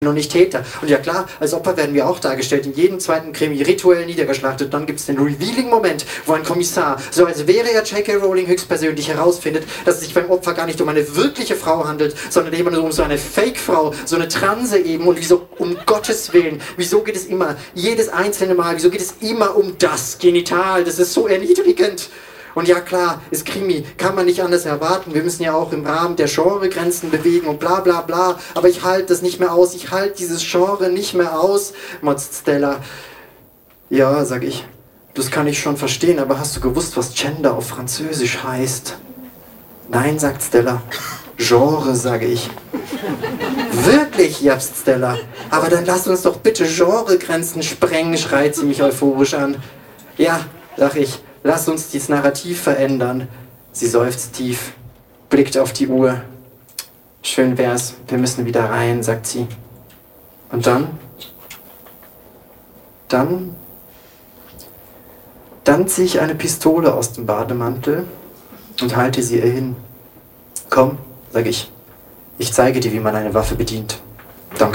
und nicht Täter. Und ja klar, als Opfer werden wir auch dargestellt, in jedem zweiten Krimi rituell niedergeschlachtet. Dann gibt es den Revealing-Moment, wo ein Kommissar, so als wäre er J.K. Rowling höchstpersönlich, herausfindet, dass es sich beim Opfer gar nicht um eine wirkliche Frau handelt, sondern eben nur um so eine Fake-Frau, so eine Transe eben. Und wieso, um Gottes Willen, wieso geht es immer, jedes einzelne Mal, wieso geht es immer um das Genital? Das ist so erniedrigend. Und ja klar, ist Krimi, kann man nicht anders erwarten. Wir müssen ja auch im Rahmen der Genregrenzen bewegen und bla bla bla. Aber ich halte das nicht mehr aus. Ich halte dieses Genre nicht mehr aus, motzt Stella. Ja, sag ich, das kann ich schon verstehen, aber hast du gewusst, was Gender auf Französisch heißt? Nein, sagt Stella. Genre, sage ich. Wirklich, japst Stella. Aber dann lass uns doch bitte Genregrenzen sprengen, schreit sie mich euphorisch an. Ja, sag ich. Lass uns dieses Narrativ verändern. Sie seufzt tief, blickt auf die Uhr. Schön wär's, wir müssen wieder rein, sagt sie. Und dann ziehe ich eine Pistole aus dem Bademantel und halte sie ihr hin. Komm, sag ich zeige dir, wie man eine Waffe bedient.